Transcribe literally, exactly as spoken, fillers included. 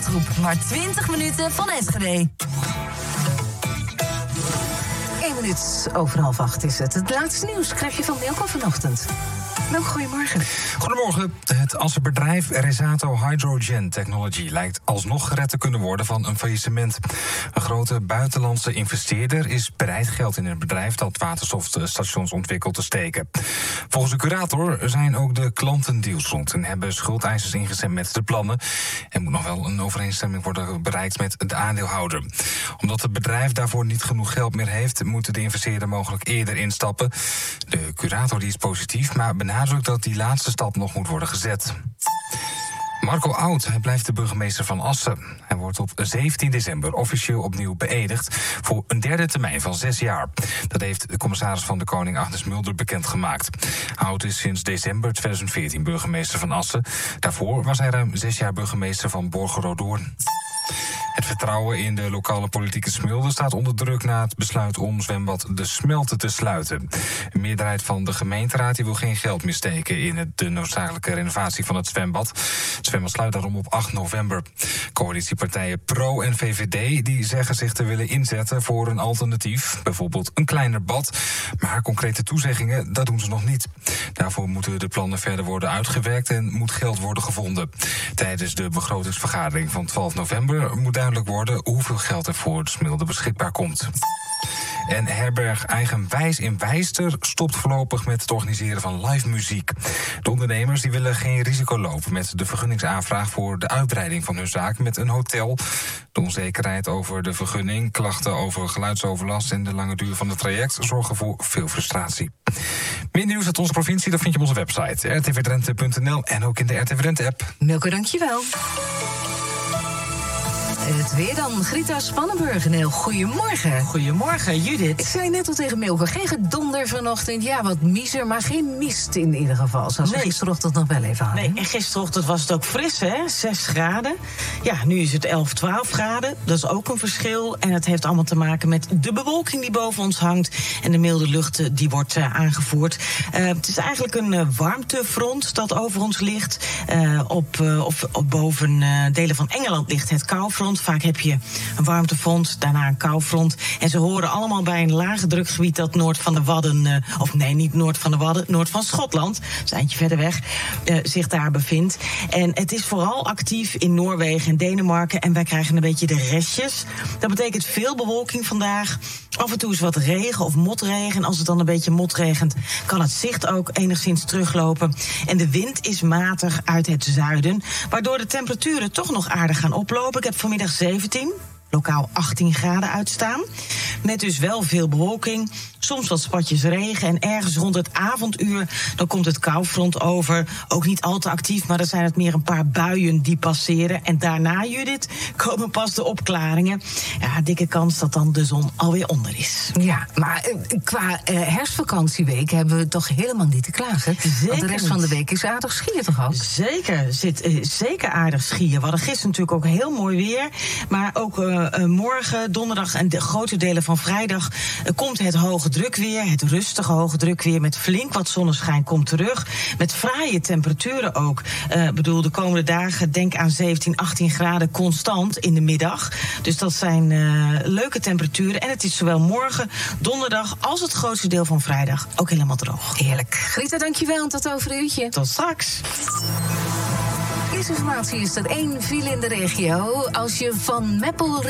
Vluchtgroep, maar twintig minuten van Enschede. Eén minuut over half acht is het. Het laatste nieuws krijg je van Milko vanochtend. Milko, goedemorgen. Goedemorgen. Het Assenbedrijf Resato Hydrogen Technology lijkt alsnog gered te kunnen worden van een faillissement. Een grote buitenlandse investeerder is bereid geld in het bedrijf dat waterstofstations ontwikkelt te steken. Volgens de curator zijn ook de klanten deals rond en hebben schuldeisers ingestemd met de plannen. Er moet nog wel een overeenstemming worden bereikt met de aandeelhouder. Omdat het bedrijf daarvoor niet genoeg geld meer heeft, moet de investeerder mogelijk eerder instappen. De curator die is positief, maar benadrukt dat die laatste stap nog moet worden gezet. Marco Oud, hij blijft de burgemeester van Assen. Hij wordt op zeventien december officieel opnieuw beëdigd voor een derde termijn van zes jaar. Dat heeft de commissaris van de Koning Agnes Mulder bekendgemaakt. Oud is sinds december tweeduizend veertien burgemeester van Assen. Daarvoor was hij ruim zes jaar burgemeester van Borgeroodoorn. Het vertrouwen in de lokale politieke Smilde staat onder druk na het besluit om zwembad De Smelte te sluiten. Een meerderheid van de gemeenteraad die wil geen geld meer steken in de noodzakelijke renovatie van het zwembad. Het zwembad sluit daarom op acht november. Coalitiepartijen Pro en V V D die zeggen zich te willen inzetten voor een alternatief, bijvoorbeeld een kleiner bad. Maar concrete toezeggingen, dat doen ze nog niet. Daarvoor moeten de plannen verder worden uitgewerkt en moet geld worden gevonden. Tijdens de begrotingsvergadering van twaalf november moet duidelijk worden hoeveel geld er voor de Smilde beschikbaar komt. En herberg Eigenwijs in Wijster stopt voorlopig met het organiseren van live muziek. De ondernemers die willen geen risico lopen met de vergunningsaanvraag voor de uitbreiding van hun zaak met een hotel. De onzekerheid over de vergunning, klachten over geluidsoverlast en de lange duur van het traject zorgen voor veel frustratie. Meer nieuws uit onze provincie, dat vind je op onze website r t v drenthe punt n l en ook in de R T V Drenthe app. Milko, dankjewel. Het weer dan. Grita Spannenburg. Een heel goedemorgen. Goedemorgen, Judith. Ik zei net al tegen Milko, geen gedonder vanochtend. Ja, wat miser, maar geen mist in ieder geval. Zoals we Nee. gisterochtend nog wel even hadden. Nee, en gisterochtend was het ook fris, hè? zes graden. Ja, nu is het elf, twaalf graden. Dat is ook een verschil. En het heeft allemaal te maken met de bewolking die boven ons hangt en de milde lucht die wordt uh, aangevoerd. Uh, het is eigenlijk een uh, warmtefront dat over ons ligt. Uh, op, uh, of, op boven uh, delen van Engeland ligt het koufront. Vaak heb je een warmtefront, daarna een koufront. En ze horen allemaal bij een lage drukgebied dat noord van de Wadden, uh, of nee, niet noord van de Wadden, noord van Schotland, dat is een eindje verder weg, uh, zich daar bevindt. En het is vooral actief in Noorwegen en Denemarken. En wij krijgen een beetje de restjes. Dat betekent veel bewolking vandaag. Af en toe is wat regen of motregen. Als het dan een beetje motregent, kan het zicht ook enigszins teruglopen. En de wind is matig uit het zuiden, waardoor de temperaturen toch nog aardig gaan oplopen. Ik heb vanmiddag zeventien, lokaal achttien graden uitstaan. Met dus wel veel bewolking, soms wat spatjes regen. En ergens rond het avonduur, dan komt het koufront over. Ook niet al te actief, maar dan zijn het meer een paar buien die passeren. En daarna, Judith, komen pas de opklaringen. Ja, dikke kans dat dan de zon alweer onder is. Ja, maar uh, qua uh, herfstvakantieweek hebben we toch helemaal niet te klagen. Zeker Want de rest niet. van de week is aardig skiën toch ook? Zeker, zit uh, zeker aardig skiën. We hadden gisteren natuurlijk ook heel mooi weer. Maar ook uh, uh, morgen, donderdag en de grote delen van vrijdag uh, komt het hoge drukweer, het rustige hoge drukweer met flink wat zonneschijn komt terug. Met fraaie temperaturen ook. Ik uh, bedoel, de komende dagen, denk aan zeventien, achttien graden constant in de middag. Dus dat zijn uh, leuke temperaturen. En het is zowel morgen, donderdag als het grootste deel van vrijdag ook helemaal droog. Heerlijk. Grita, dankjewel en tot over een uurtje. Tot straks. Eerste informatie is er één file in de regio. Als je van Meppel